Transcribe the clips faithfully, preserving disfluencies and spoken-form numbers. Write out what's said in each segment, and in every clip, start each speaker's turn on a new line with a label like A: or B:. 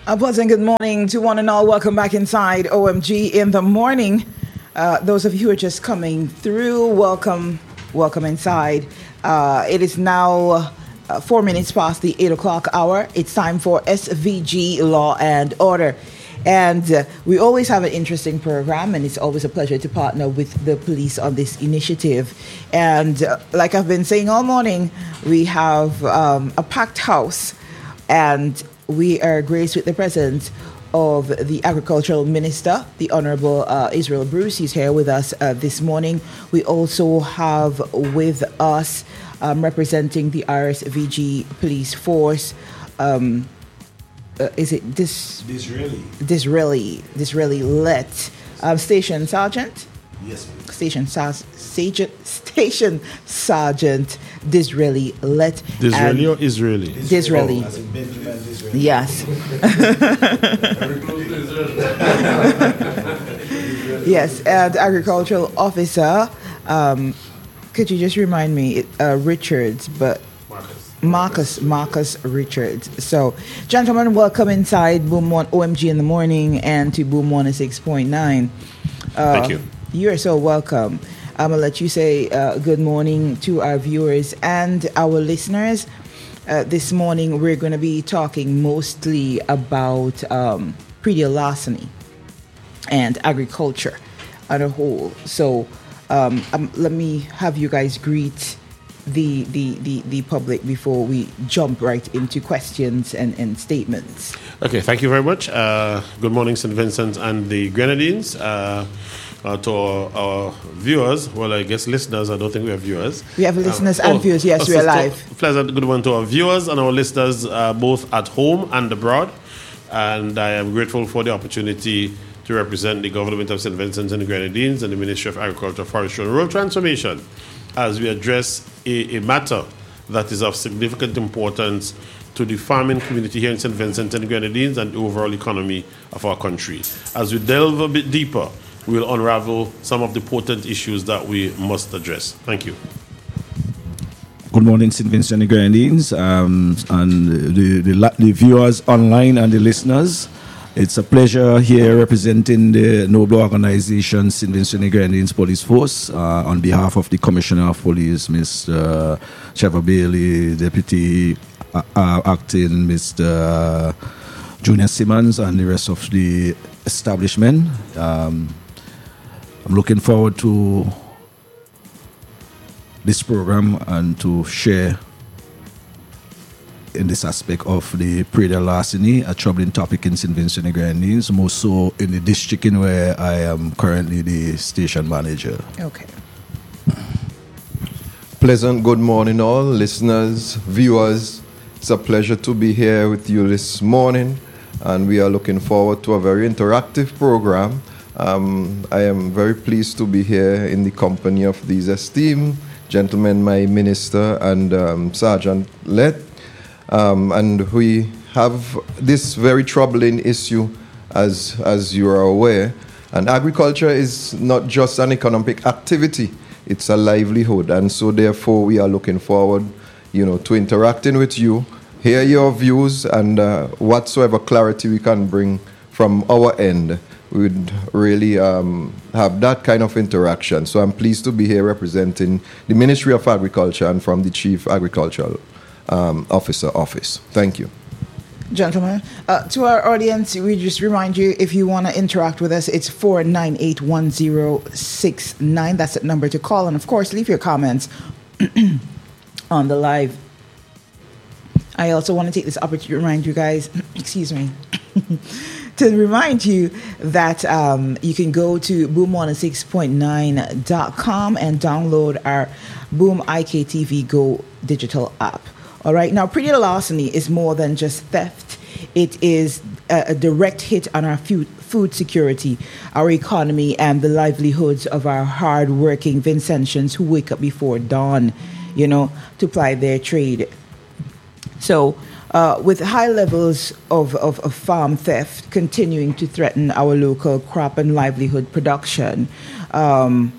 A: A pleasant good morning to one and all. Welcome back inside O M G in the morning. Uh, those of you who are just coming through, welcome, welcome inside. Uh, it is now uh, four minutes past the eight o'clock hour. It's time for S V G Law and Order. And uh, we always have an interesting program, and it's always a pleasure to partner with the police on this initiative. And uh, like I've been saying all morning, we have um, a packed house, and we are graced with the presence of the Agricultural Minister, the Honorable uh, Israel Bruce. He's here with us uh, this morning. We also have with us, um, representing the R S V G Police Force, um, uh, is it this
B: Disraeli?
A: Disraeli, Disraeli Let, um, Station Sergeant?
B: Yes, ma'am.
A: Station Sergeant, Station Sergeant Disraeli Let.
C: Disraeli or Israeli?
A: Disraeli.
B: Oh, as in Benjamin Disraeli.
A: Yes. Yes, and agricultural officer. Um, could you just remind me, uh, Richards, but Marcus, Marcus Richards. So, gentlemen, welcome inside Boom One O M G in the morning and to Boom one oh six point nine. Uh,
C: Thank you.
A: You are so welcome. I'm going to let you say uh, good morning to our viewers and our listeners. Uh, this morning, we're going to be talking mostly about um, predial larceny and agriculture as a whole. So, um, um, let me have you guys greet the, the, the, the public before we jump right into questions and, and statements.
C: Okay, thank you very much. Uh, good morning, Saint Vincent and the Grenadines. Uh, uh, to our, our viewers, well, I guess listeners, I don't think we have viewers.
A: We have listeners
C: um,
A: and
C: oh,
A: viewers, yes,
C: oh,
A: we are
C: so-
A: live.
C: Pleasant good morning to our viewers and our listeners, uh, both at home and abroad. And I am grateful for the opportunity to represent the government of Saint Vincent and the Grenadines and the Ministry of Agriculture, Forestry and Rural Transformation as we address a, a matter that is of significant importance to the farming community here in Saint Vincent and the Grenadines and the overall economy of our country. As we delve a bit deeper, we'll unravel some of the potent issues that we must address. Thank you.
B: Good morning, Saint Vincent and the Grenadines, um, and the, the, the viewers online and the listeners. It's a pleasure here representing the noble organization Saint Vincent and the Grenadines Police Force uh, on behalf of the Commissioner of Police, Mister Trevor Bailey, Deputy uh, uh, Acting Mister Junior Simmons, and the rest of the establishment. Um, I'm looking forward to this program and to share in this aspect of the predial larceny, a troubling topic in Saint Vincent and the Grenadines, more so in the district in where I am currently the station manager.
A: Okay.
D: Pleasant good morning all listeners, viewers. It's a pleasure to be here with you this morning, and we are looking forward to a very interactive program. Um, I am very pleased to be here in the company of these esteemed gentlemen, my minister and um, Sergeant Let. Um, and we have this very troubling issue, as, as you are aware. And agriculture is not just an economic activity, it's a livelihood. And so therefore we are looking forward, you know, to interacting with you, hear your views, and uh, whatsoever clarity we can bring from our end. We would really um, have that kind of interaction. So I'm pleased to be here representing the Ministry of Agriculture and from the Chief Agricultural um, Officer Office. Thank you.
A: Gentlemen, uh, to our audience, we just remind you, if you want to interact with us, it's four nine eight one zero six nine. That's the number to call. And of course, leave your comments on the live. I also want to take this opportunity to remind you guys, excuse me, to remind you that um, you can go to boom one oh six point nine dot com and download our Boom I K T V Go digital app. All right. Now, predial larceny is more than just theft. It is a, a direct hit on our food, food security, our economy, and the livelihoods of our hard-working Vincentians who wake up before dawn, you know, to ply their trade. So, uh, with high levels of, of, of farm theft continuing to threaten our local crop and livelihood production, um,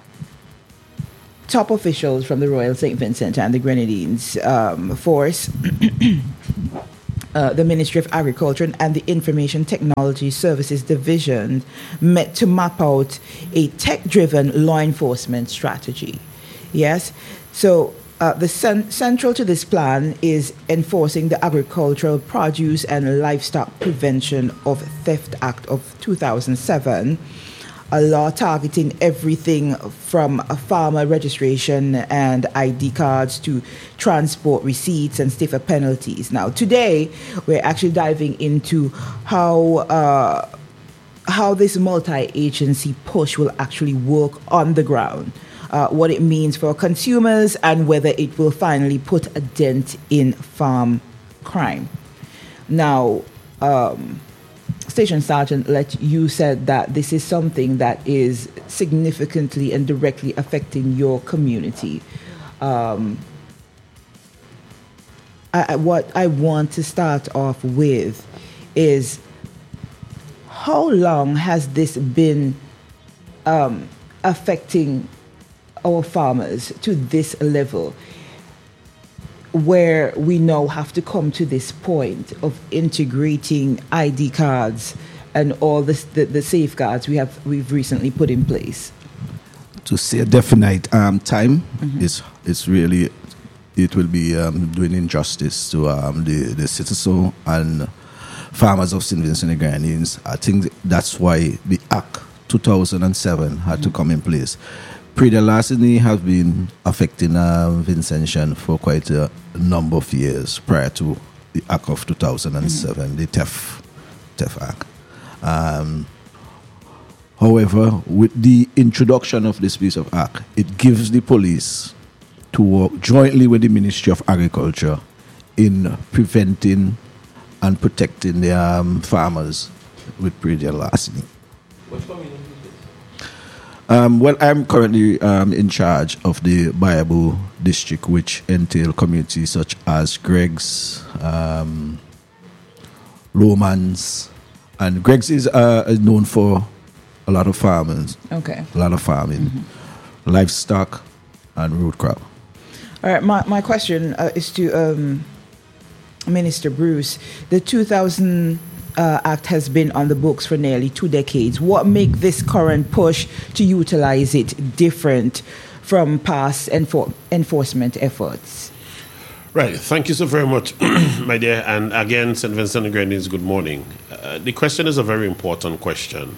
A: top officials from the Royal Saint Vincent and the Grenadines um, force uh, the Ministry of Agriculture and the Information Technology Services Division met to map out a tech-driven law enforcement strategy. Yes, so uh, the cen- central to this plan is enforcing the Agricultural Produce and Livestock Prevention of Theft Act of two thousand seven, a law targeting everything from a farmer registration and I D cards to transport receipts and stiffer penalties. Now, today, we're actually diving into how uh, how this multi-agency push will actually work on the ground, uh, what it means for consumers, and whether it will finally put a dent in farm crime. Now, um, Station Sergeant, let you said that this is something that is significantly and directly affecting your community. Um, I, what I want to start off with is, how long has this been um, affecting our farmers to this level, where we now have to come to this point of integrating I D cards and all this, the, the safeguards we have we've recently put in place?
B: To say a definite um, time
A: Mm-hmm.
B: is it's really it will be um, doing injustice to um, the the citizens and farmers of Saint Vincent and the Grenadines. I think that's why the Act two thousand seven had to come in place. Predial larceny have been affecting um, Vincentian for quite a number of years prior to the Act of two thousand seven, mm-hmm. the Theft, Theft Act. Um, however, with the introduction of this piece of Act, it gives the police to work jointly with the Ministry of Agriculture in preventing and protecting the um, farmers with predial larceny.
C: Which community?
B: Um, well, I'm currently um, in charge of the Bayaboo district, which entail communities such as Greg's, um, Romans, and Greg's is uh, known for a lot of farmers,
A: Okay.
B: a lot of farming, mm-hmm. livestock, and root crop.
A: All right, my, my question uh, is to um, Minister Bruce. The two thousand uh, Act has been on the books for nearly two decades. What makes this current push to utilize it different from past enfor- enforcement efforts?
C: Right. Thank you so very much, my dear. And again, Saint Vincent and Grenadines, good morning. Uh, the question is a very important question.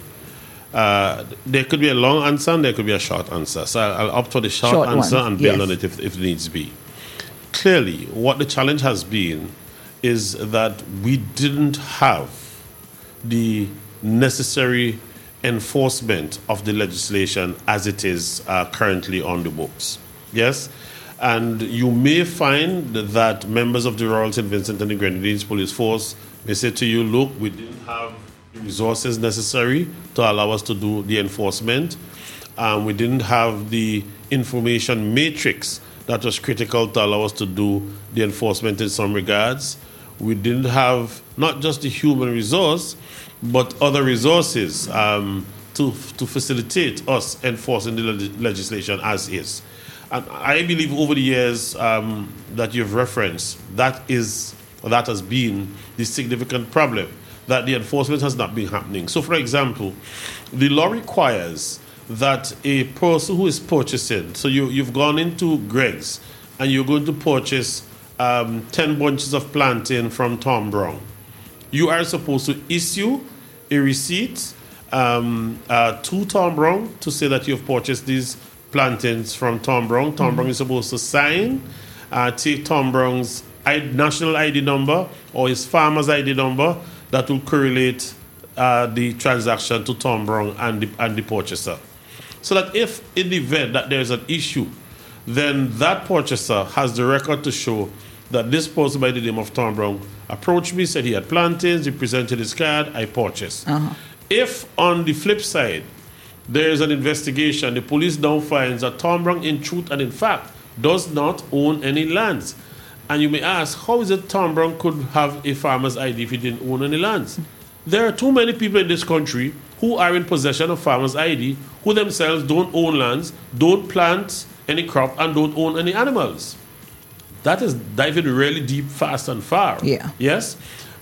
C: Uh, there could be a long answer and there could be a short answer. So I'll, I'll opt for the short,
A: Short
C: answer
A: one,
C: and build
A: yes.
C: on it if, if needs be. Clearly, what the challenge has been is that we didn't have the necessary enforcement of the legislation as it is uh, currently on the books. Yes? And you may find that members of the Royal Saint Vincent and the Grenadines Police Force may say to you, look, we didn't have the resources necessary to allow us to do the enforcement. Um, we didn't have the information matrix that was critical to allow us to do the enforcement in some regards. We didn't have not just the human resource, but other resources um, to, to facilitate us enforcing the leg- legislation as is. And I believe over the years um, that you've referenced, that is, or that has been the significant problem, that the enforcement has not been happening. So, for example, the law requires that a person who is purchasing, so you, you've gone into Greg's and you're going to purchase um, ten bunches of plantain from Tom Brown. You are supposed to issue a receipt um, uh, to Tom Brown to say that you've purchased these plantains from Tom Brown. Tom mm-hmm. Brown is supposed to sign, uh, take Tom Brown's I- national I D number or his farmer's I D number that will correlate uh, the transaction to Tom Brown and the, and the purchaser. So that if in the event that there's an issue, then that purchaser has the record to show that this person by the name of Tom Brown approached me, said he had plantains, he presented his card, I purchased. Uh-huh. If on the flip side, there is an investigation, the police now finds that Tom Brown in truth and in fact does not own any lands. And you may ask, how is it Tom Brown could have a farmer's I D if he didn't own any lands? There are too many people in this country who are in possession of farmer's I D, who themselves don't own lands, don't plant any crop, and don't own any animals. That is diving really deep, fast, and far.
A: Yeah.
C: Yes?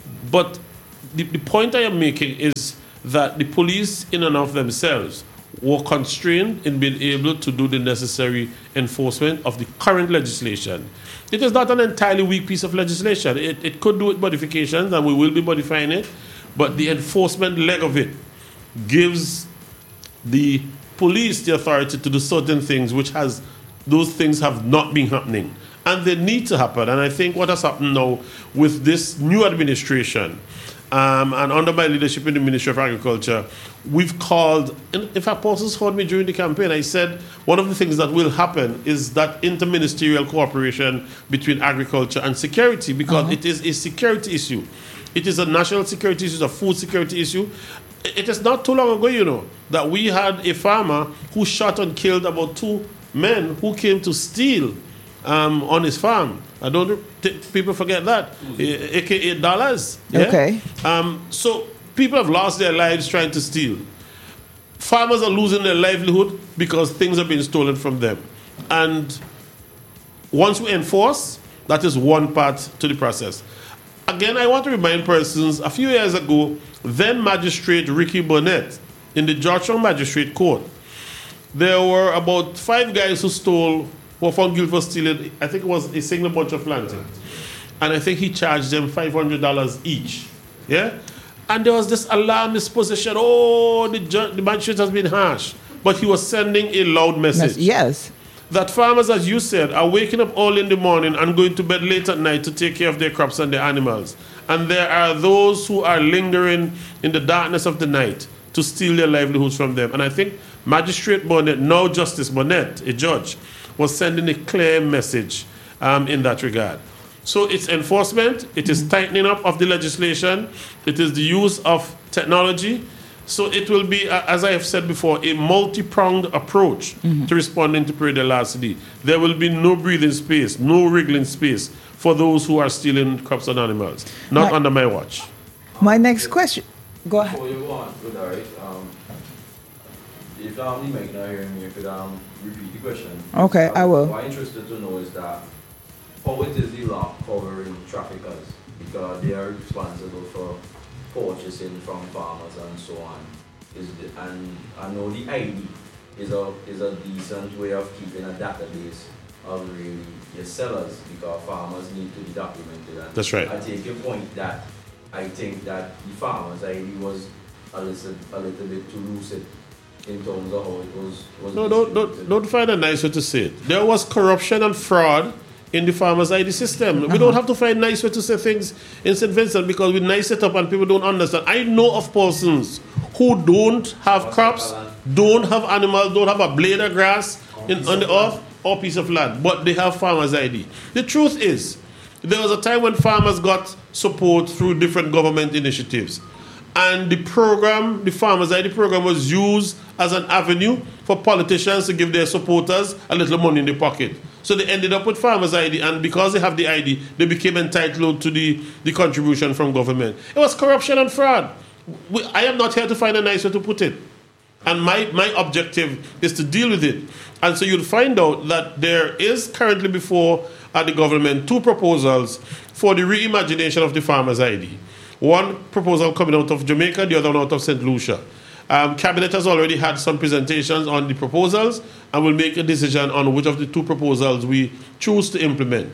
C: But the, the point I am making is that the police in and of themselves were constrained in being able to do the necessary enforcement of the current legislation. It is not an entirely weak piece of legislation. It, it could do with modifications, and we will be modifying it, but the enforcement leg of it gives the police the authority to do certain things, which has those things have not been happening. And they need to happen. And I think what has happened now with this new administration, Um, and under my leadership in the Ministry of Agriculture, we've called, and in fact, Paulson's heard me during the campaign, I said one of the things that will happen is that interministerial cooperation between agriculture and security, because uh-huh. it is a security issue. It is a national security issue, it's a food security issue. It is not too long ago, you know, that we had a farmer who shot and killed about two men who came to steal um, on his farm. I don't think people forget that. A K A dollars. Yeah?
A: Okay.
C: Um, so people have lost their lives trying to steal. Farmers are losing their livelihood because things are being stolen from them. And once we enforce, that is one part to the process. Again, I want to remind persons, a few years ago, then Magistrate Ricky Burnett in the Georgetown Magistrate Court, there were about five guys who stole were found guilty for stealing, I think it was a single bunch of plantains. And I think he charged them five hundred dollars each. Yeah? And there was this alarmist position, oh, the, ju- the magistrate has been harsh. But he was sending a loud message.
A: Yes.
C: That farmers, as you said, are waking up early in the morning and going to bed late at night to take care of their crops and their animals. And there are those who are lingering in the darkness of the night to steal their livelihoods from them. And I think Magistrate Burnett, now Justice Burnett, a judge, was sending a clear message um, in that regard. So it's enforcement, it is tightening up of the legislation, it is the use of technology. So it will be, uh, as I have said before, a multi-pronged approach mm-hmm. to responding to period larceny. There will be no breathing space, no wriggling space for those who are stealing crops and animals. Not my, under my watch.
A: My next question, go ahead.
E: Before you go on, good, all right. Um, if um, you might not hear me, you could um, repeat the question.
A: Okay,
E: um,
A: I will.
E: What I'm interested to know is that how it is the law covering traffickers, because they are responsible for purchasing from farmers and so on. Is the, and I know the I D is a is a decent way of keeping a database of really your sellers, because farmers need to be documented. And
C: that's right.
E: I take your point that I think that the farmers I D was a little a little bit too lucid in terms of how it was. was
C: no, don't, don't, don't find a nice way to say it. There was corruption and fraud in the farmers' I D system. Uh-huh. We don't have to find nice way to say things in Saint Vincent because we nice it up and people don't understand. I know of persons who don't have crops, don't have animals, don't have a blade of grass in, on the earth or piece of land, but they have farmers' I D. The truth is, there was a time when farmers got support through different government initiatives. And the program, the Farmers' I D program, was used as an avenue for politicians to give their supporters a little money in their pocket. So they ended up with Farmers' I D, and because they have the I D, they became entitled to the, the contribution from government. It was corruption and fraud. We, I am not here to find a nice way to put it. And my, my objective is to deal with it. And so you'll find out that there is currently before uh, the government two proposals for the reimagination of the Farmers' I D. One proposal coming out of Jamaica, the other one out of Saint Lucia. Um, Cabinet has already had some presentations on the proposals and will make a decision on which of the two proposals we choose to implement.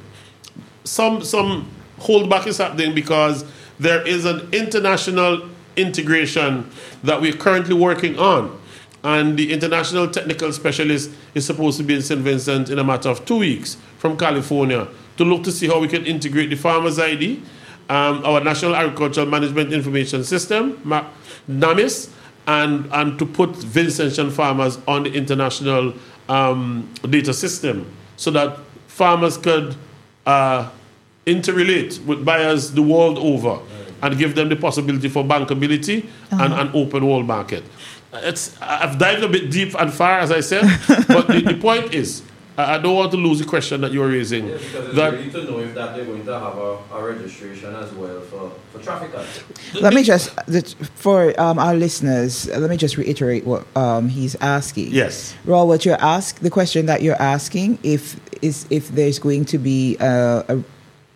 C: Some, some holdback is happening because there is an international integration that we're currently working on. And the international technical specialist is supposed to be in Saint Vincent in a matter of two weeks from California to look to see how we can integrate the Farmers' I D, Um, our National Agricultural Management Information System, NAMIS, and, and to put Vincentian farmers on the international um, data system so that farmers could uh, interrelate with buyers the world over and give them the possibility for bankability uh-huh. and an open world market. It's, I've dived a bit deep and far, as I said, but the, the point is, I don't want to lose the question that you're raising.
E: Yeah, because it's
C: that,
E: really to know if that they're going to have a, a registration as well for, for traffickers.
A: Let me just, for um, our listeners, let me just reiterate what um, he's asking.
C: Yes.
A: Raul, what you're asking, the question that you're asking, if is if there's going to be a, a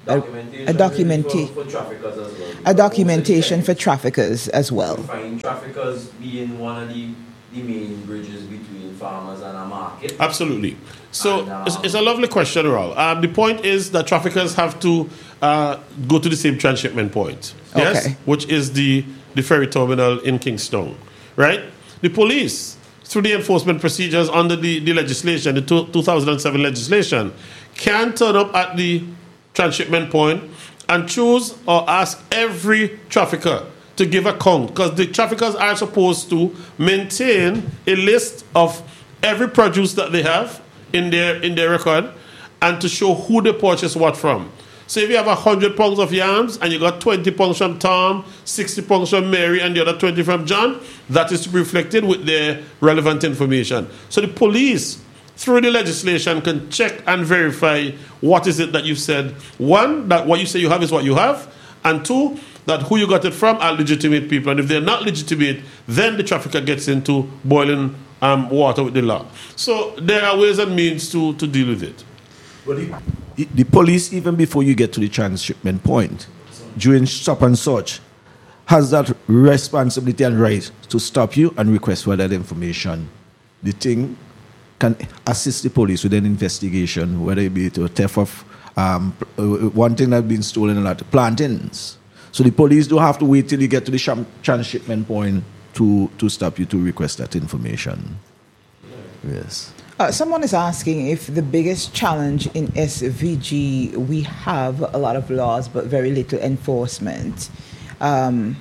E: Documentation
A: a documenta-
E: for, for traffickers as well.
A: a documentation for traffickers as well.
E: We find traffickers being one of the, the main bridges between farmers and a market.
C: Absolutely. So
E: And, um,
C: it's, it's a lovely question, Raul. Um, the point is that traffickers have to uh, go to the same transshipment point. Yes,
A: Okay.
C: which is the the ferry terminal in Kingston, right? The police, through the enforcement procedures under the, the legislation, the two, two thousand seven legislation, can turn up at the transshipment point and choose or ask every trafficker to give account, because the traffickers are supposed to maintain a list of every produce that they have in their in their record and to show who they purchase what from. So if you have one hundred pounds of yams and you got twenty pounds from Tom, sixty pounds from Mary, and the other twenty from John, that is to be reflected with their relevant information. So the police, through the legislation, can check and verify what is it that you've said. One, that what you say you have is what you have. And two, that who you got it from are legitimate people. And if they're not legitimate, then the trafficker gets into boiling um, water with the law. So there are ways and means to, to deal with it.
B: Well, the, the, the police, even before you get to the transshipment point, during stop and search, has that responsibility and right to stop you and request for that information. The thing can assist the police with an investigation, whether it be to a theft of um, one thing that's been stolen, a lot of plantains. So the police don't have to wait till you get to the sham- transshipment point to, to stop you to request that information. Yes.
A: Uh, someone is asking if the biggest challenge in S V G, we have a lot of laws but very little enforcement. Um,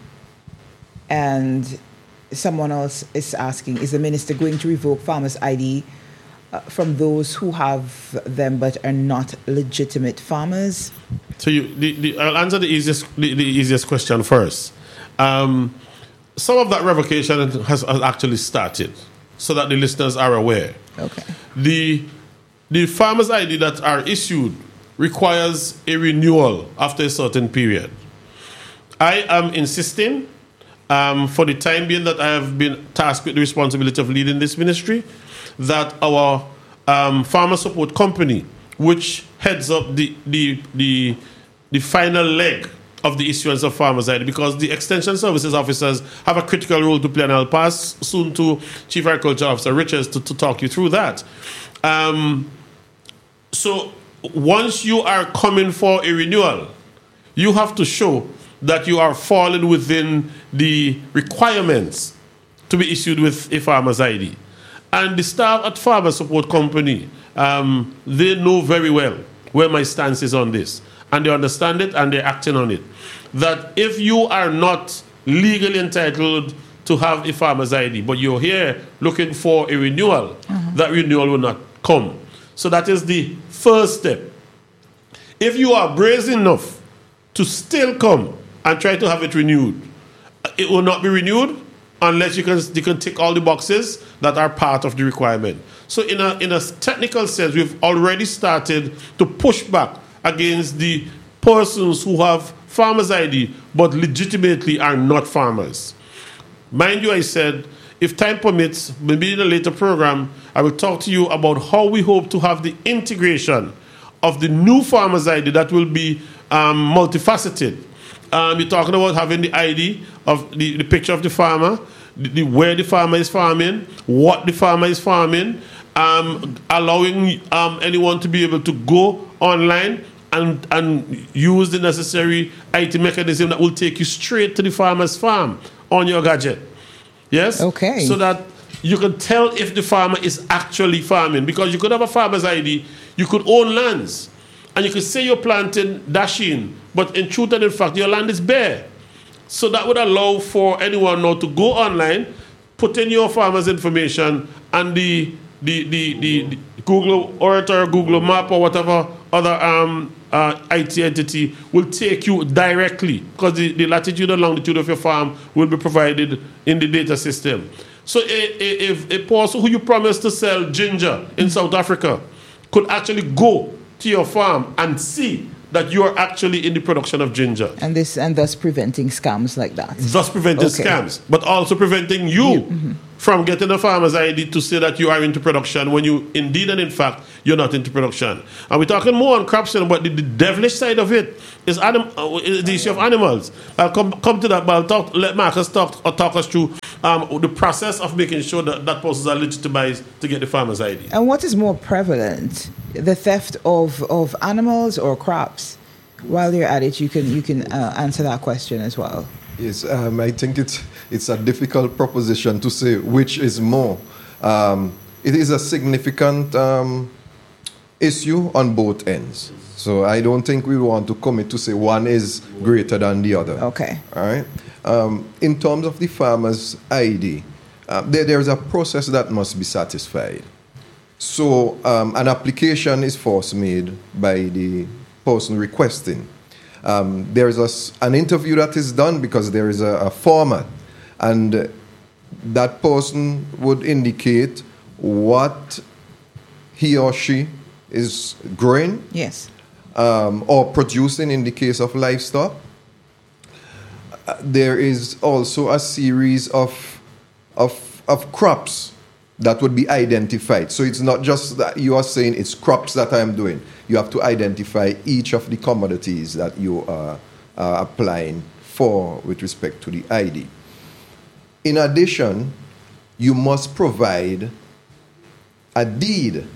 A: and someone else is asking, is the minister going to revoke farmers' I D uh, from those who have them but are not legitimate farmers?
C: So you, the, the, I'll answer the easiest, the, the easiest question first. Um, some of that revocation has, has actually started, so that the listeners are aware.
A: Okay.
C: The the farmers' I D that are issued requires a renewal after a certain period. I am insisting, um, for the time being that I have been tasked with the responsibility of leading this ministry, that our um, farmer support company, which heads up the the the, the final leg of the issuance of farmers' I D, because the extension services officers have a critical role to play, and I'll pass soon to Chief Agriculture Officer Richards to, to talk you through that. Um, so once you are coming for a renewal, you have to show that you are falling within the requirements to be issued with a farmer's I D. And the staff at Farmer Support Company, um, they know very well where my stance is on this. And they understand it and they're acting on it. That if you are not legally entitled to have a farmer's I D, but you're here looking for a renewal, uh-huh. that renewal will not come. So that is the first step. If you are brazen enough to still come and try to have it renewed, it will not be renewed unless you can, you can tick all the boxes that are part of the requirement. So in a, in a technical sense, we've already started to push back against the persons who have farmer's I D but legitimately are not farmers. Mind you, I said, if time permits, maybe in a later program, I will talk to you about how we hope to have the integration of the new farmer's I D that will be um, multifaceted. Um, you're talking about having the I D of the, the picture of the farmer, the, the, where the farmer is farming, what the farmer is farming, um, allowing um, anyone to be able to go online and, and use the necessary I T mechanism that will take you straight to the farmer's farm on your gadget. Yes?
A: Okay.
C: So that you can tell if the farmer is actually farming. Because you could have a farmer's I D, you could own lands, and you could say you're planting dashing, but in truth and in fact, your land is bare. So that would allow for anyone now to go online, put in your farmer's information, and the the the, the, the Google Earth or Google Map or whatever other um, uh, I T entity will take you directly, because the, the latitude and longitude of your farm will be provided in the data system. So a, a, if a person who you promised to sell ginger in South Africa could actually go to your farm and see that you are actually in the production of ginger.
A: And this and thus preventing scams like that.
C: Thus preventing
A: Okay.
C: scams, but also preventing you,
A: You, mhm.
C: from getting a farmer's I D to say that you are into production when you indeed and in fact you're not into production. And we're talking more on crops, but the, the devilish side of it is, anim, uh, is the issue of animals. I'll come come to that, but I'll talk, let Marcus talk or talk us through um, the process of making sure that that persons are legitimized to get the farmer's I D.
A: And what is more prevalent, the theft of, of animals or crops? While you're at it, you can you can uh, answer that question as well.
D: Yes, um, I think it's it's a difficult proposition to say which is more. Um, it is a significant um, issue on both ends. So I don't think we want to commit to say one is greater than the other.
A: Okay.
D: All right. Um, in terms of the farmer's I D, uh, there, there's a process that must be satisfied. So um, an application is first made by the person requesting. Um, there is a, an interview that is done because there is a, a format, and uh, that person would indicate what he or she is growing,
A: Yes.
D: um, or producing in the case of livestock. Uh, there is also a series of, of, of crops that would be identified. So it's not just that you are saying it's crops that I am doing. You have to identify each of the commodities that you are uh, applying for with respect to the I D. In addition, you must provide a deed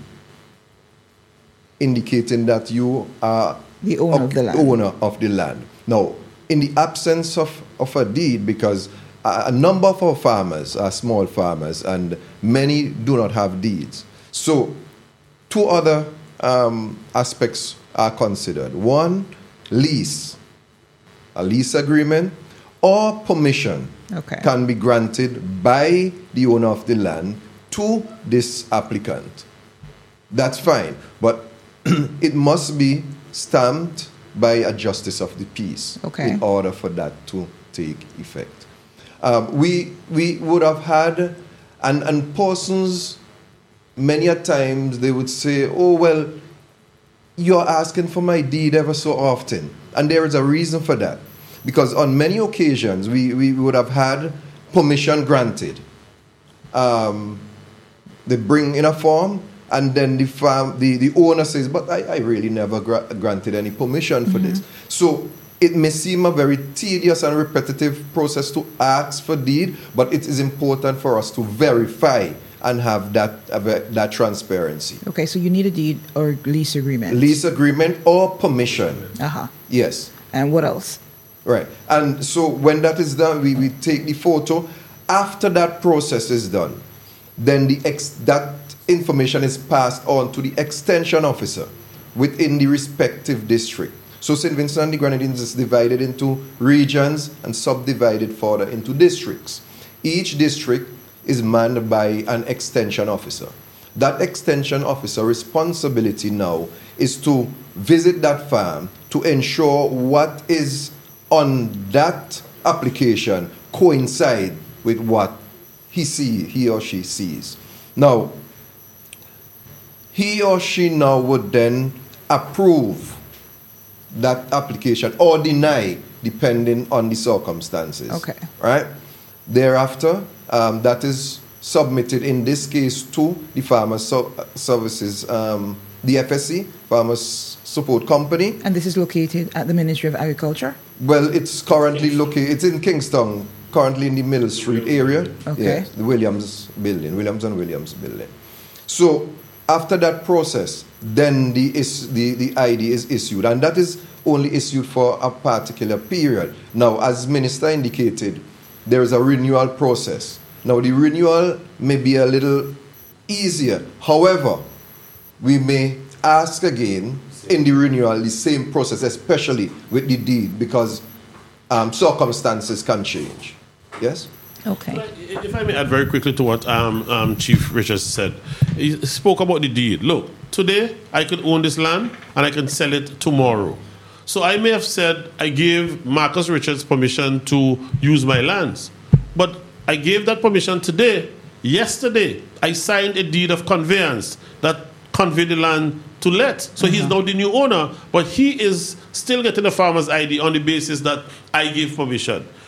D: indicating that you are
A: The owner of the land.
D: owner of the land. Now, in the absence of, of a deed, because a, a number of our farmers are small farmers and many do not have deeds. So, two other um, aspects are considered. One, lease, a lease agreement, or permission
A: Okay.
D: can be granted by the owner of the land to this applicant. That's fine, but it must be stamped by a justice of the peace
A: Okay.
D: in order for that to take effect. Um, we we would have had, and, and persons, many a times they would say, oh, well, you're asking for my deed ever so often. And there is a reason for that. Because on many occasions, we, we would have had permission granted. Um, they bring in a form, and then the farm, the, the owner says, but I, I really never gra- granted any permission for mm-hmm. this. So it may seem a very tedious and repetitive process to ask for deed, but it is important for us to verify and have that uh, that transparency.
A: Okay, so you need a deed or lease agreement.
D: Lease agreement or permission.
A: Uh-huh.
D: Yes.
A: And what else?
D: Right. And so when that is done, we, we take the photo. After that process is done, then the ex- that information is passed on to the extension officer within the respective district. So Saint Vincent and the Grenadines is divided into regions and subdivided further into districts. Each district is manned by an extension officer. That extension officer responsibility now is to visit that farm to ensure what is on that application coincide with what he see, he or she sees. Now, he or she now would then approve that application or deny, depending on the circumstances.
A: Okay.
D: Right? Thereafter, um, that is submitted in this case to the Farmer so- Services, um, the F S C, Farmers Support Company.
A: And this is located at the Ministry of Agriculture?
D: Well, it's currently located, it's in Kingston, currently in the Middle Street area.
A: Okay.
D: Yeah, the Williams building, Williams and Williams building. So, after that process, then the, is, the, the I D is issued, and that is only issued for a particular period. Now, as Minister indicated, there is a renewal process. Now, the renewal may be a little easier. However, we may ask again in the renewal the same process, especially with the deed, because um, circumstances can change. Yes?
A: Okay.
C: If I may add very quickly to what um, um, Chief Richards said, he spoke about the deed. Look, today I could own this land and I can sell it tomorrow. So I may have said I gave Marcus Richards permission to use my lands, but I gave that permission today. Yesterday, I signed a deed of conveyance that conveyed the land to let. So uh-huh. he's now the new owner, but he is still getting a farmer's I D on the basis that I gave permission.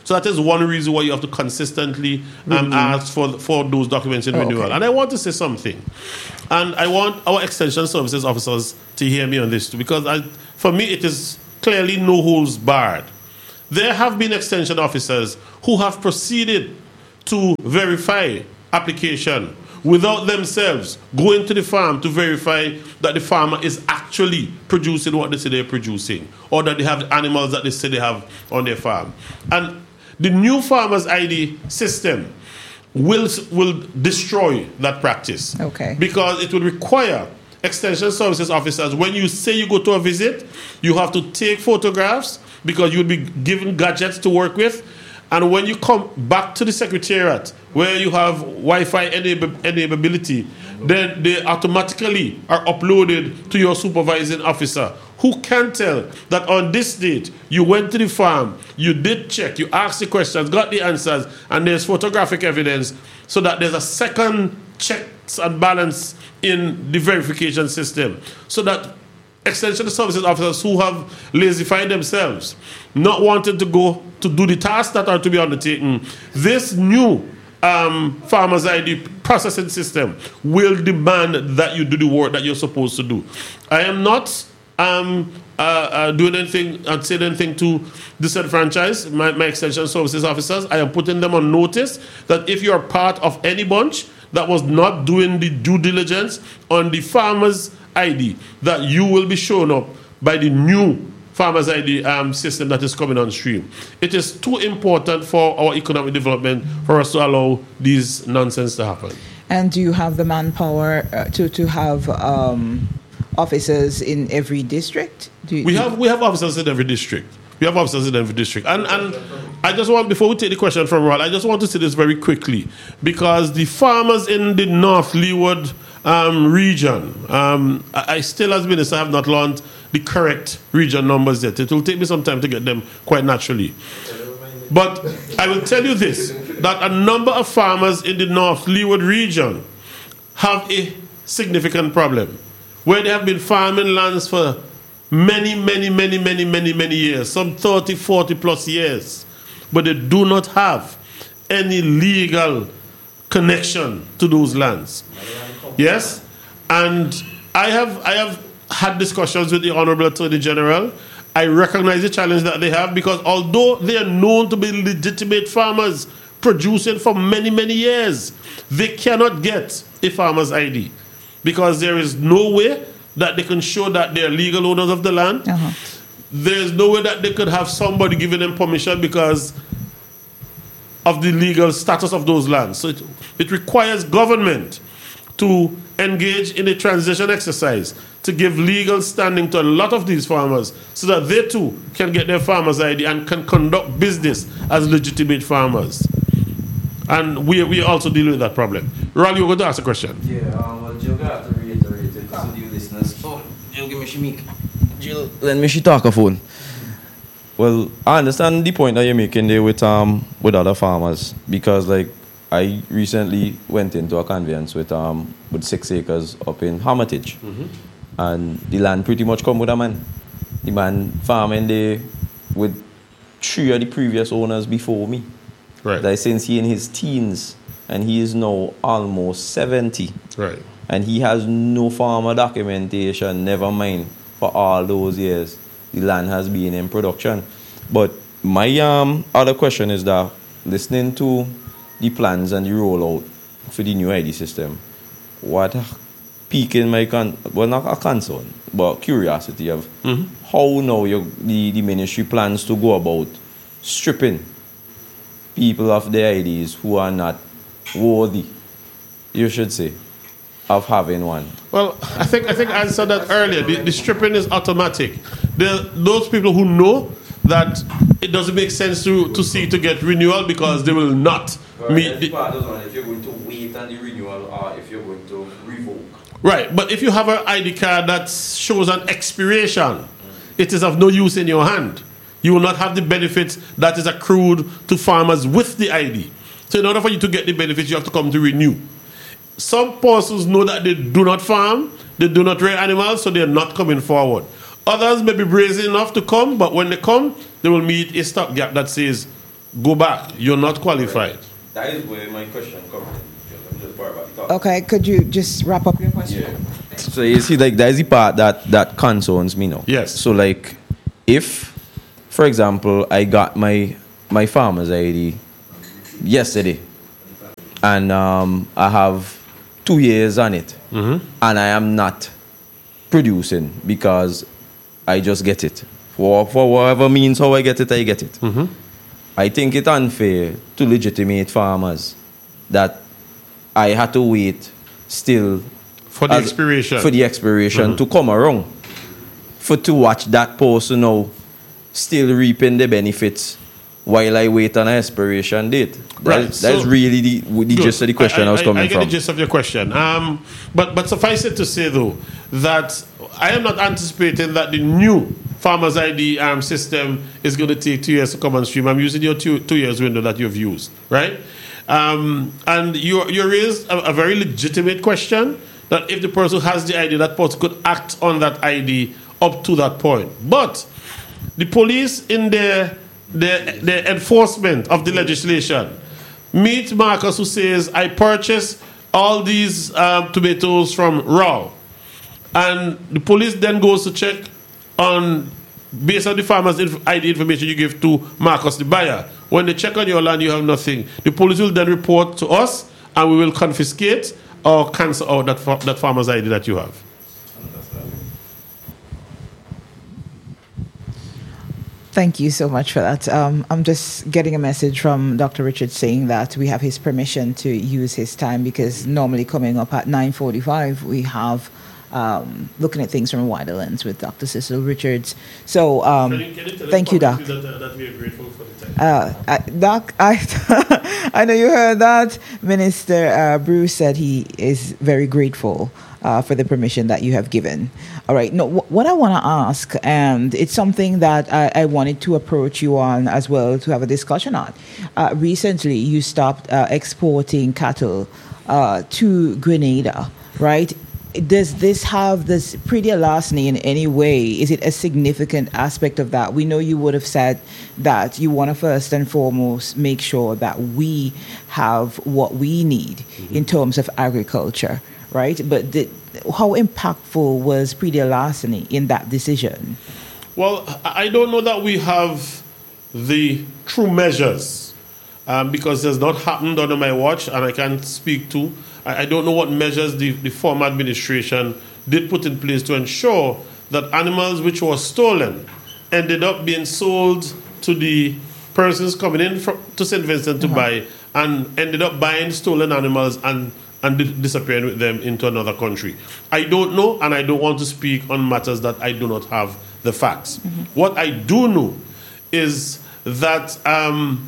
C: So that is one reason why you have to consistently um, mm-hmm. ask for for those documents in oh, renewal. Okay. And I want to say something, and I want our extension services officers to hear me on this too, because I, for me it is clearly no holds barred. There have been extension officers who have proceeded to verify application without themselves going to the farm to verify that the farmer is actually producing what they say they're producing, or that they have the animals that they say they have on their farm. And the new Farmers I D system will, will destroy that practice.
A: Okay.
C: Because it will require extension services officers, when you say you go to a visit, you have to take photographs because you'll be given gadgets to work with. And when you come back to the secretariat, where you have Wi-Fi enable, enableability, then they automatically are uploaded to your supervising officer, who can tell that on this date, you went to the farm, you did check, you asked the questions, got the answers, and there's photographic evidence, so that there's a second checks and balance in the verification system, so that extension services officers who have lazified themselves, not wanting to go to do the tasks that are to be undertaken, this new um, Farmers I D processing system will demand that you do the work that you're supposed to do. I am not um, uh, uh, doing anything, I'd say anything to disenfranchise my, my extension services officers. I am putting them on notice that if you're part of any bunch that was not doing the due diligence on the Farmers I D, that you will be shown up by the new Farmers I D um, system that is coming on stream. It is too important for our economic development for us to allow these nonsense to happen.
A: And do you have the manpower uh, to, to have um, officers in every district? Do you,
C: we have we have officers in every district. We have officers in every district. And and I just want, before we take the question from Rod, I just want to say this very quickly, because the farmers in the North Leeward um, region, um, I, I still, as minister, have not learned the correct region numbers yet. It will take me some time to get them quite naturally. But I will tell you this, that a number of farmers in the North Leeward region have a significant problem, where they have been farming lands for many, many, many, many, many, many years, some thirty, forty plus years, but they do not have any legal connection to those lands. Yes? And I have I have had discussions with the Honorable Attorney General. I recognize the challenge that they have, because although they are known to be legitimate farmers producing for many, many years, they cannot get a Farmers I D, because there is no way that they can show that they're legal owners of the land. Uh-huh. There's no way that they could have somebody giving them permission because of the legal status of those lands. So it, it requires government to engage in a transition exercise to give legal standing to a lot of these farmers, so that they too can get their Farmers I D and can conduct business as legitimate farmers. And we we also deal with that problem. Ron, you were going to ask a question.
E: Yeah, um, well, Jill got to reiterate it to the listeners. Oh, Jill, give me she mic. Jill, let me she talk a phone. Well, I understand the point that you're making there with um with other farmers, because like I recently went into a conveyance with um with six acres up in Hermitage, mm-hmm. and the land pretty much come with a man. The man farming there with three of the previous owners before me.
C: Right.
E: Like since he in his teens, and he is now almost seventy.
C: Right.
E: And he has no farmer documentation, never mind for all those years the land has been in production. But my um other question is that, listening to the plans and the rollout for the new I D system, what piquing my con well not a concern, but curiosity of mm-hmm. how now you, the, the ministry plans to go about stripping people of their I Ds who are not worthy, you should say, of having one.
C: Well, I think I think I answered that earlier. The, the stripping is automatic. The, those people who know that it doesn't make sense to, to seek to get renewal because they will not
E: but
C: meet the,
E: if you're going to wait on the renewal or if you're going to revoke.
C: Right, but if you have an I D card that shows an expiration, mm. it is of no use in your hand. You will not have the benefits that is accrued to farmers with the I D. So in order for you to get the benefits, you have to come to renew. Some persons know that they do not farm, they do not rear animals, so they are not coming forward. Others may be brazen enough to come, but when they come, they will meet a stopgap that says go back. You're not qualified.
E: That is where my question comes in. Let me just borrow back the talk.
A: Okay, could you just wrap up your question?
E: Yeah. So you see, like, that is the part that, that concerns me now.
C: Yes.
E: So, like, if, for example, I got my my farmer's I D yesterday, and um, I have two years on it,
C: Mm-hmm.
E: and I am not producing because I just get it. For, for whatever means how I get it, I get it.
C: Mm-hmm.
E: I think it's unfair to legitimate farmers that I had to wait still
C: For the
E: as-
C: expiration.
E: for the expiration
C: Mhm.
E: to come around, for to watch that person now still reaping the benefits while I wait on an expiration date. That,
C: Right,
E: That's
C: so-
E: really the, the
C: Good.
E: gist of the question I, was coming
C: I get
E: from.
C: the gist of your question. Um, but but suffice it to say though that I am not anticipating that the new Farmers I D um, system is going to take two years to come on stream. I'm using your two, two years window that you've used, right? Um, and you you raised a, a very legitimate question that if the person has the I D, that person could act on that I D up to that point. But the police in their the, the enforcement of the legislation meet Marcus who says, I purchased all these um, tomatoes from Raw. And the police then goes to check on, based on the farmer's inf- I D information you give to Marcus, the buyer. When they check on your land, you have nothing. The police will then report to us, and we will confiscate or cancel out that, fa- that farmer's I D that you have.
A: Thank you so much for that. Um, I'm just getting a message from Doctor Richard saying that we have his permission to use his time because normally coming up at nine forty-five, we have um, looking at things from a wider lens with Doctor Cecil Richards. So um,
C: Can you- can you tell
A: thank
C: the
A: you, Doc.
C: community That, uh, that we are grateful for the time.
A: Uh, uh, Doc, I, I know you heard that. Minister uh, Bruce said he is very grateful uh, for the permission that you have given. All right. No, wh- what I want to ask, and it's something that I, I wanted to approach you on as well to have a discussion on. Uh, recently, you stopped uh, exporting cattle uh, to Grenada, right? Does this have this pretty larceny in any way? Is it a significant aspect of that? We know you would have said that you want to first and foremost make sure that we have what we need mm-hmm. in terms of agriculture, right? But the, how impactful was pretty larceny in that decision?
C: Well, I don't know that we have the true measures um, because it's not happened under my watch, and I can't speak to. I don't know what measures the, the former administration did put in place to ensure that animals which were stolen ended up being sold to the persons coming in from, to Saint Vincent to uh-huh. buy, and ended up buying stolen animals and, and di- disappearing with them into another country. I don't know, and I don't want to speak on matters that I do not have the facts. Mm-hmm. What I do know is that um,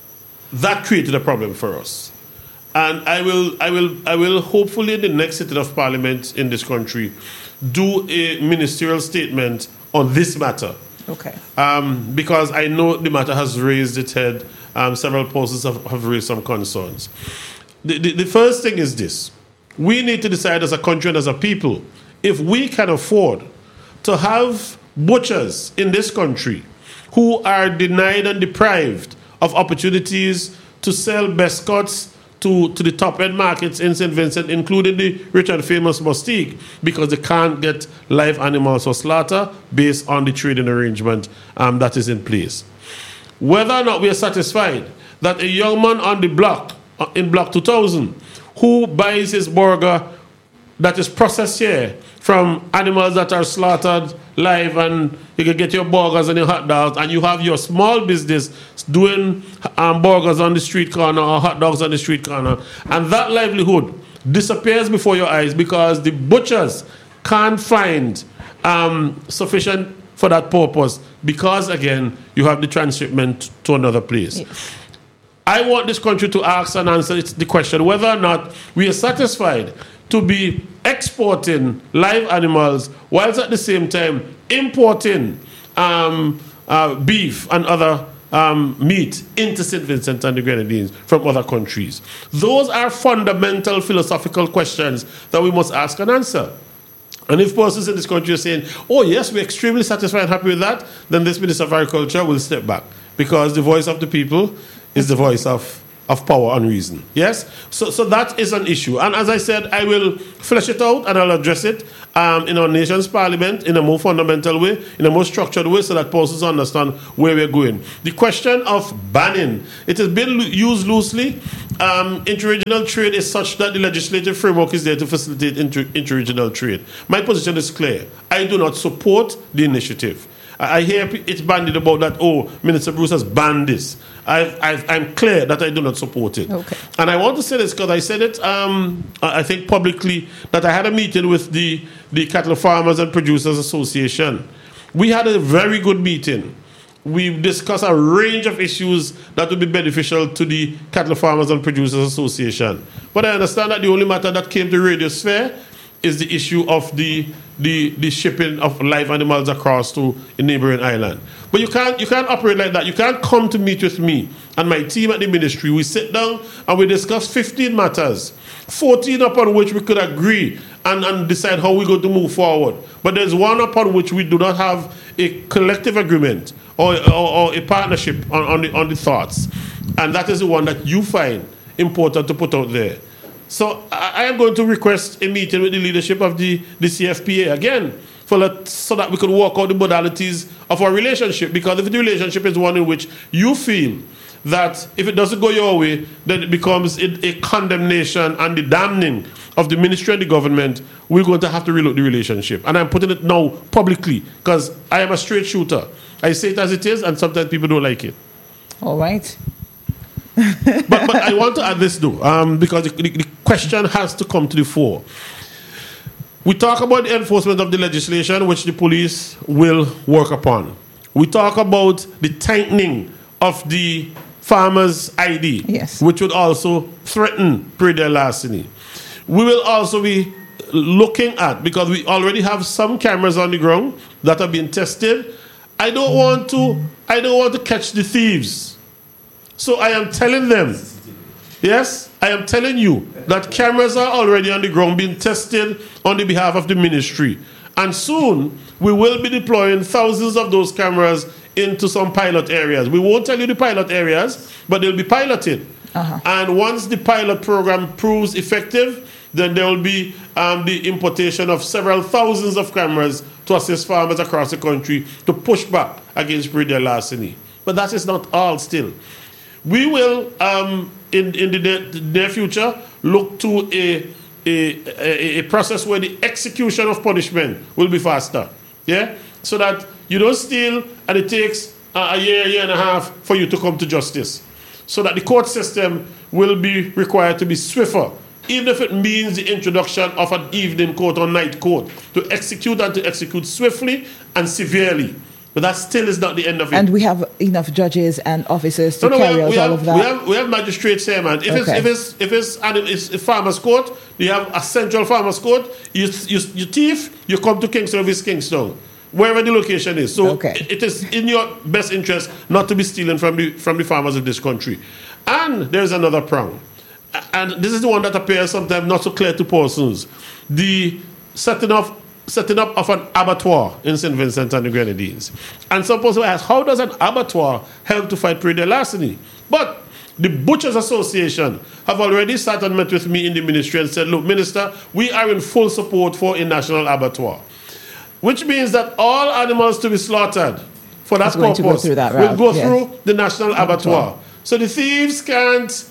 C: that created a problem for us. And I will, I will, I will hopefully in the next sitting of Parliament in this country do a ministerial statement on this matter.
A: Okay.
C: Um, because I know the matter has raised its head. Um, several persons have, have raised some concerns. The, the, the first thing is this. We need to decide as a country and as a people if we can afford to have butchers in this country who are denied and deprived of opportunities to sell best cuts To, to the top-end markets in Saint Vincent, including the rich and famous Mustique, because they can't get live animals for slaughter based on the trading arrangement um, that is in place. Whether or not we are satisfied that a young man on the block, uh, in Block two thousand, who buys his burger that is processed here from animals that are slaughtered live, and you can get your burgers and your hot dogs, and you have your small business doing um, burgers on the street corner or hot dogs on the street corner, and that livelihood disappears before your eyes because the butchers can't find um, sufficient for that purpose because, again, you have the transshipment to another place. Yes. I want this country to ask and answer the question whether or not we are satisfied to be exporting live animals whilst at the same time importing um, uh, beef and other um, meat into Saint Vincent and the Grenadines from other countries. Those are fundamental philosophical questions that we must ask and answer. And if persons in this country are saying, oh yes, we're extremely satisfied and happy with that, then this Minister of Agriculture will step back. because the voice of the people is the voice of, of power and reason. Yes? So, so that is an issue. And as I said, I will flesh it out and I'll address it um, in our nation's parliament in a more fundamental way, in a more structured way, so that persons understand where we're going. The question of banning, it has been lo- used loosely. Um, interregional trade is such that the legislative framework is there to facilitate inter- interregional trade. My position is clear. I do not support the initiative. I hear it's bandied about that, oh, Minister Bruce has banned this. I've, I've, I'm clear that I do not support it.
A: Okay.
C: And I want to say this because I said it, um, I think, publicly, that I had a meeting with the, the Cattle Farmers and Producers Association. We had a very good meeting. We discussed a range of issues that would be beneficial to the Cattle Farmers and Producers Association. But I understand that the only matter that came to radiosphere is the issue of the, the the shipping of live animals across to a neighboring island. But you can't you can't operate like that. You can't come to meet with me and my team at the ministry. We sit down and we discuss fifteen matters, fourteen upon which we could agree and, and decide how we're going to move forward. But there's one upon which we do not have a collective agreement or, or, or a partnership on, on, the, on the thoughts. And that is the one that you find important to put out there. So I am going to request a meeting with the leadership of the, the C F P A again, for that, so that we could work out the modalities of our relationship. Because if the relationship is one in which you feel that if it doesn't go your way, then it becomes a, a condemnation and the damning of the ministry and the government, we're going to have to relook the relationship. And I'm putting it now publicly because I am a straight shooter. I say it as it is, and sometimes people don't like it.
A: All right.
C: but, but I want to add this though, um, because the, the, the question has to come to the fore. We talk about the enforcement of the legislation, which the police will work upon. We talk about the tightening of the farmer's I D,
A: yes,
C: which would also threaten pre-deal larceny. We will also be looking at, because we already have some cameras on the ground that are being tested. I don't want to, I don't want to catch the thieves. So I am telling them, yes, I am telling you that cameras are already on the ground being tested on the behalf of the ministry. And soon we will be deploying thousands of those cameras into some pilot areas. We won't tell you the pilot areas, but they'll be piloted. Uh-huh. And once the pilot program proves effective, then there will be um, the importation of several thousands of cameras to assist farmers across the country to push back against pre-deal larceny. But that is not all still. We will, um, in, in the near, the near future, look to a, a, a, a process where the execution of punishment will be faster. Yeah? So that you don't steal and it takes a, a year, year and a half for you to come to justice. So that the court system will be required to be swifter, even if it means the introduction of an evening court or night court, to execute and to execute swiftly and severely. But that still is not the end of it.
A: And we have enough judges and officers to
C: no, no,
A: carry
C: we have,
A: out
C: we
A: all
C: have,
A: of that.
C: We have, we have magistrates here, man. If
A: okay.
C: it's if it's if it's and it's a farmers' court, you have a central farmers' court. You you you thief, you come to Kingston of East Kingston, wherever the location is. So
A: okay.
C: it, it is in your best interest not to be stealing from the from the farmers of this country. And there's another prong, and this is the one that appears sometimes not so clear to persons: the setting of setting up of an abattoir in Saint Vincent and the Grenadines. And some people ask, how does an abattoir help to fight pre-deal larceny? But the Butchers Association have already sat and met with me in the ministry and said, look, Minister, we are in full support for a national abattoir, which means that all animals to be slaughtered for that purpose
A: go through that
C: will go
A: yes.
C: through the national abattoir. abattoir. So the thieves can't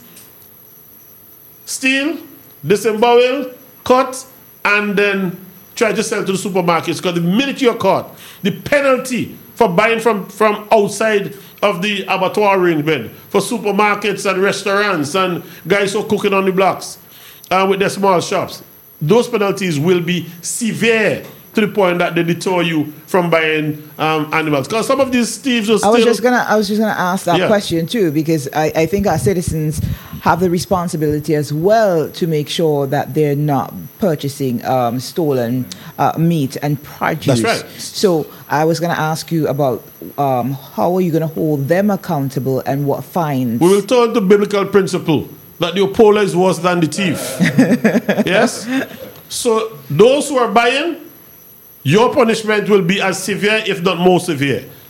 C: steal, disembowel, cut, and then try to sell to the supermarkets, because the minute you're caught, the penalty for buying from, from outside of the abattoir arrangement for supermarkets and restaurants and guys who are cooking on the blocks uh, with their small shops, those penalties will be severe to the point that they deter you from buying um, animals. Because some of these thieves are still...
A: I was just gonna, I was just gonna ask that
C: yeah.
A: question too, because I, I think our citizens have the responsibility as well to make sure that they're not purchasing um, stolen uh, meat and produce.
C: That's right.
A: So I was gonna ask you about um, how are you gonna hold them accountable and what fines?
C: We will turn to biblical principle that the opola is worse than the thief. Yes? So those who are buying, your punishment will be as severe, if not more severe.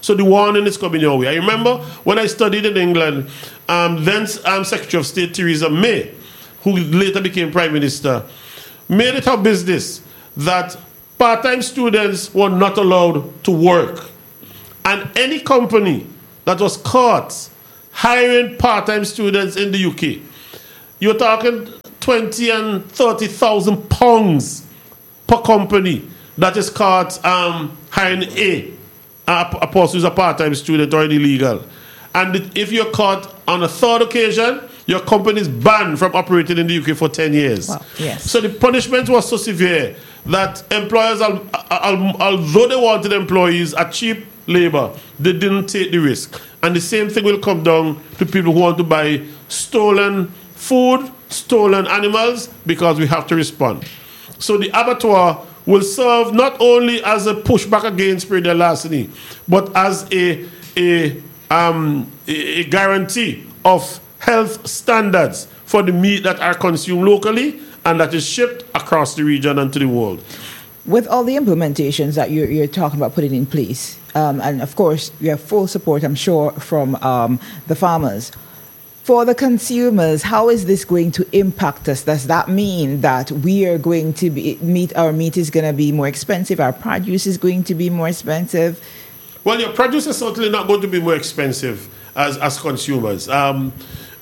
C: So the warning is coming your way. I remember when I studied in England, um, then um, Secretary of State Theresa May, who later became Prime Minister, made it her business that part-time students were not allowed to work. And any company that was caught hiring part-time students in the U K, you're talking twenty and thirty thousand pounds per company that is caught um, hiring a, a, a person who's a part-time student or an illegal. And if you're caught on a third occasion, your company is banned from operating in the U K for ten years.
A: Wow. Yes.
C: So the punishment was so severe that employers, al- al- although they wanted employees at cheap labor, they didn't take the risk. And the same thing will come down to people who want to buy stolen food, stolen animals, because we have to respond. So the abattoir will serve not only as a pushback against perennial larceny, but as a, a, um, a, a guarantee of health standards for the meat that are consumed locally and that is shipped across the region and to the world.
A: With all the implementations that you're, you're talking about putting in place, um, and of course you have full support, I'm sure, from um, the farmers. For the consumers, how is this going to impact us? Does that mean that we are going to be meat? Our meat is going to be more expensive. Our produce is going to be more expensive.
C: Well, your produce is certainly not going to be more expensive as as consumers. Um,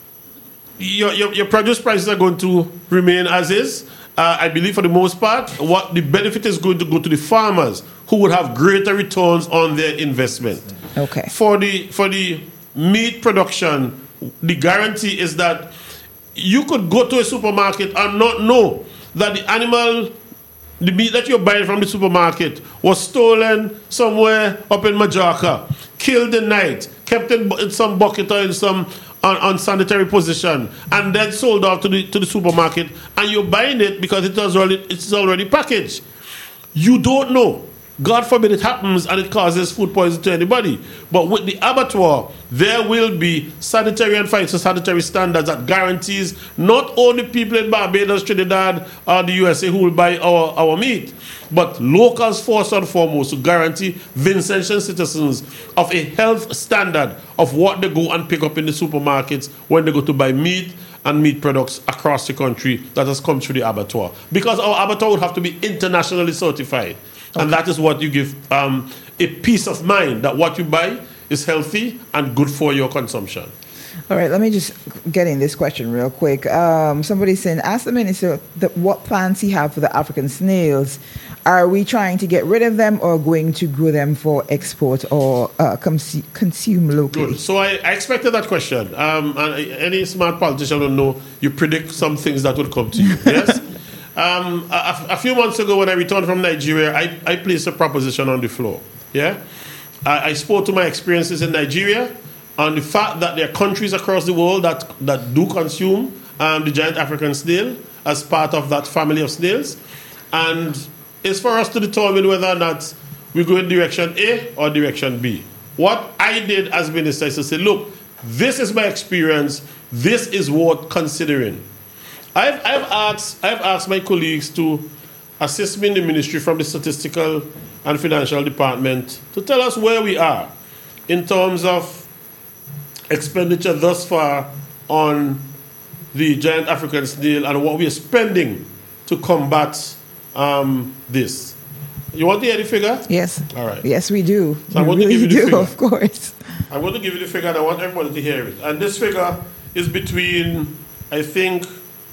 C: your, your your produce prices are going to remain as is. Uh, I believe for the most part, what the benefit is going to go to the farmers who would have greater returns on their investment.
A: Okay.
C: For the for the meat production, the guarantee is that you could go to a supermarket and not know that the animal, the meat that you're buying from the supermarket was stolen somewhere up in Majorca, killed in night, kept in, in some bucket or in some un- unsanitary position, and then sold off to the to the supermarket, and you're buying it because it was already it's already packaged. You don't know. God forbid it happens and it causes food poisoning to anybody. But with the abattoir, there will be sanitary and phytosanitary standards that guarantees not only people in Barbados, Trinidad, or the U S A who will buy our, our meat, but locals first and foremost to guarantee Vincentian citizens of a health standard of what they go and pick up in the supermarkets when they go to buy meat and meat products across the country that has come through the abattoir. Because our abattoir would have to be internationally certified. Okay. And that is what you give um, a peace of mind that what you buy is healthy and good for your consumption.
A: All right, let me just get in this question real quick. Um, somebody's saying, ask the minister that what plans he have for the African snails. Are we trying to get rid of them or going to grow them for export or uh, cons- consume locally?
C: Good. So I, I expected that question. Um, and any smart politician will know you predict some things that will come to you. Yes? Um, a, a few months ago when I returned from Nigeria, I, I placed a proposition on the floor. Yeah, I, I spoke to my experiences in Nigeria on the fact that there are countries across the world that, that do consume um, the giant African snail as part of that family of snails. And it's for us to determine whether or not we go in direction A or direction B. What I did as minister is to say, look, this is my experience. This is worth considering. I've, I've, asked, I've asked my colleagues to assist me in the ministry from the statistical and financial department to tell us where we are in terms of expenditure thus far on the giant African snail and what we are spending to combat um, this. You want to hear the figure?
A: Yes.
C: All right.
A: Yes, we do.
C: So I'm
A: we
C: going to
A: really
C: give you the
A: do,
C: figure.
A: of course.
C: I'm going to give you the figure and I want everybody to hear it. And this figure is between, I think,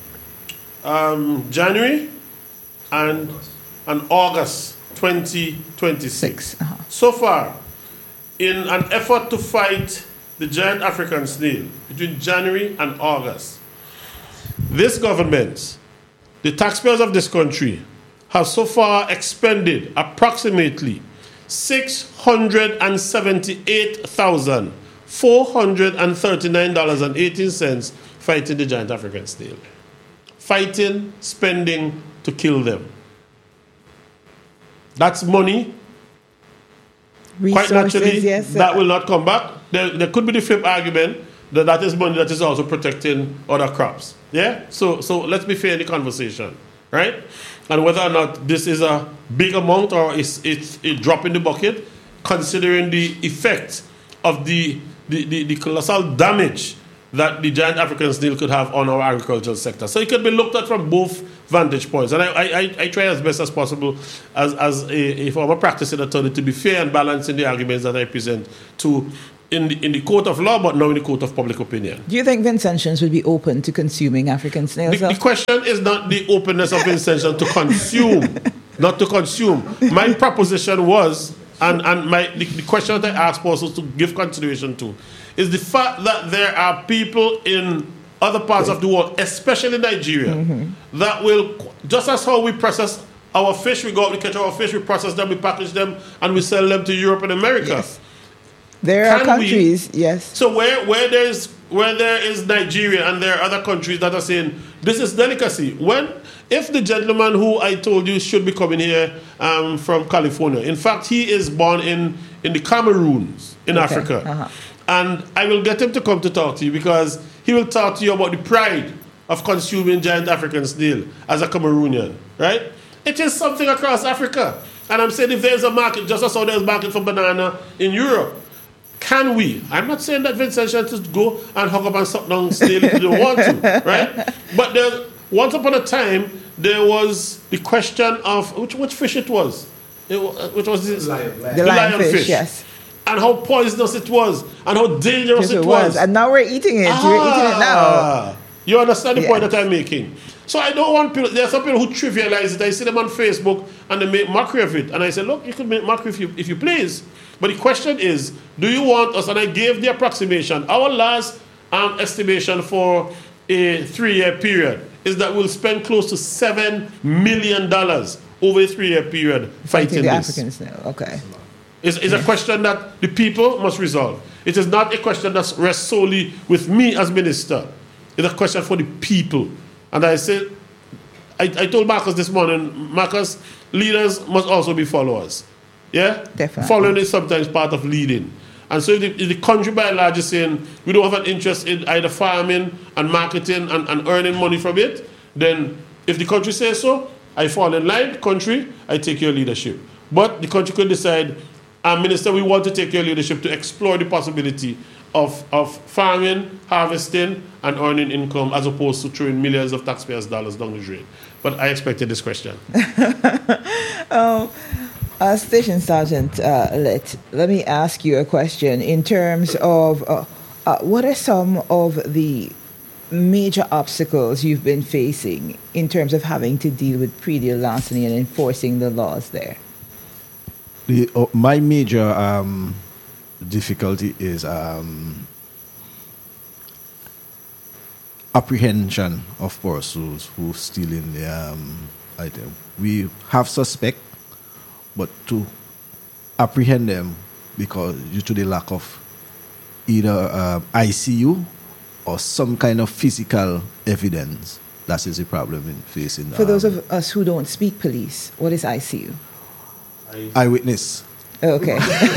C: um, January and, and August twenty twenty-six.
A: Uh-huh.
C: So far, in an effort to fight the giant African snail between January and August, this government, the taxpayers of this country, have so far expended approximately six hundred seventy-eight thousand four hundred thirty-nine dollars and eighteen cents fighting the giant African snail. Fighting, spending to kill them. That's money.
A: Resources,
C: Quite naturally,
A: yes,
C: that
A: uh,
C: will not come back. There, there could be the flip argument that that is money that is also protecting other crops. Yeah? So, so let's be fair in the conversation, right? And whether or not this is a big amount or it's, it's a drop in the bucket, considering the effect of the, the, the, the colossal damage that the giant African snail could have on our agricultural sector. So it could be looked at from both vantage points. And I, I, I try as best as possible as, as a, a former practicing attorney to be fair and balanced in the arguments that I present to in the, in the court of law, but now in the court of public opinion.
A: Do you think Vincentians would be open to consuming African snails?
C: The, the question is not the openness of Vincentians to consume, not to consume. My proposition was, and, and my the, the question that I asked also to give consideration to, is the fact that there are people in other parts of the world, especially Nigeria, mm-hmm. that will, just as how we process our fish, we go out, we catch our fish, we process them, we package them, and we sell them to Europe and America.
A: Yes. There Can are countries, we, yes.
C: So where, where there is where there is Nigeria and there are other countries that are saying this is delicacy. When if the gentleman who I told you should be coming here um, from California, in fact he is born in in the Cameroons in okay. Africa, uh-huh. and I will get him to come to talk to you because he will talk to you about the pride of consuming giant African snail as a Cameroonian, right? It is something across Africa, and I'm saying if there's a market, just as how there's a market for banana in Europe. Can we? I'm not saying that Vincent should just go and hug up and suck down snail if they don't want to, right? But there, once upon a time, there was the question of which which fish it was. It, which was this?
A: Lion, lion. The, the lionfish, lion yes.
C: And how poisonous it was, and how dangerous yes, it, it was. was.
A: And now we're eating it. Ah, we're eating it now.
C: You understand the yes. point that I'm making? So I don't want people, there are some people who trivialize it. I see them on Facebook and they make mockery of it. And I say, look, you can make mockery if you, if you please. But the question is, do you want us, and I gave the approximation, our last um, estimation for a three-year period is that we'll spend close to seven million dollars over a three-year period fighting
A: the
C: this.
A: Africans now. Okay.
C: It's, it's a question that the people must resolve. It is not a question that rests solely with me as minister. It's a question for the people. And I said, I, I told Marcus this morning, Marcus, leaders must also be followers. Yeah?
A: Definitely.
C: Following is sometimes part of leading. And so if the, if the country by and large is saying we don't have an interest in either farming and marketing and, and earning money from it, then if the country says so, I fall in line, country, I take your leadership. But the country could decide, uh, Minister, we want to take your leadership to explore the possibility of, of farming, harvesting, and earning income as opposed to throwing millions of taxpayers' dollars down the drain. But I expected this question.
A: um, Uh, Station Sergeant, uh, let, let me ask you a question in terms of uh, uh, what are some of the major obstacles you've been facing in terms of having to deal with pre-deal larceny and enforcing the laws there?
B: The, uh, my major um, difficulty is um, apprehension of persons who stealing the um, item. We have suspect, but to apprehend them because due to the lack of either uh, I C U or some kind of physical evidence, that is the problem in facing.
A: For um, those of us who don't speak police, what is I C U?
B: Eyewitness.
A: Okay.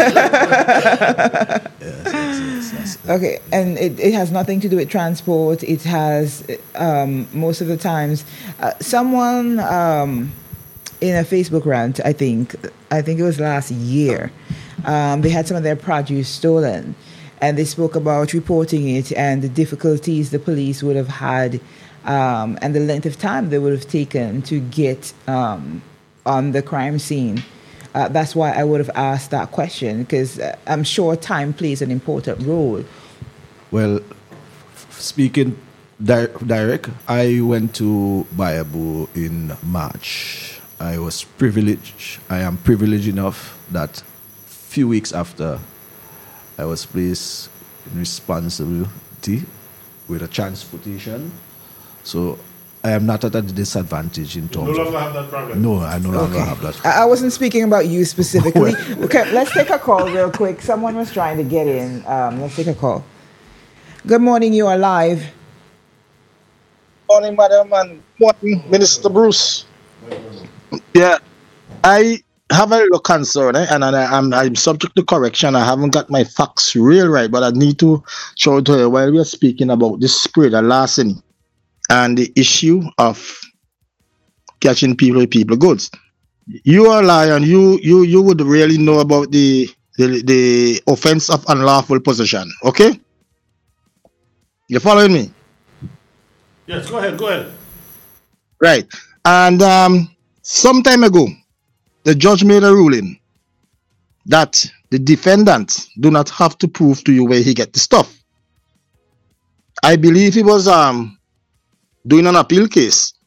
B: yes, yes, yes, yes.
A: Okay, and it, it has nothing to do with transport. It has, um, most of the times, uh, someone... Um, in a Facebook rant, I think, I think it was last year, um, they had some of their produce stolen, and they spoke about reporting it and the difficulties the police would have had, um, and the length of time they would have taken to get um, on the crime scene. Uh, that's why I would have asked that question, because I'm sure time plays an important role.
B: Well, speaking di- direct, I went to Bayabu in March. I was privileged, I am privileged enough that few weeks after I was placed in responsibility with a transportation. So I am not at a disadvantage in terms
C: You no longer have that problem?
B: No, I no longer
A: okay.
B: have that.
A: I wasn't speaking about you specifically. Okay, let's take a call real quick. Someone was trying to get in. Um, let's take a call. Good morning, you are live.
F: Morning, madam, and morning, Minister Bruce. Yeah, I have a little concern, eh? and, and I, I'm, I'm subject to correction. I haven't got my facts real right, but I need to show it to you while we are speaking about this spread of larceny and the issue of catching people with people goods. You are a lion. You you you would really know about the the, the offense of unlawful possession. Okay? You following me?
C: Yes, go ahead, go ahead.
F: Right. And um, some time ago, the judge made a ruling that the defendant do not have to prove to you where he get the stuff. I believe he was um doing an appeal case.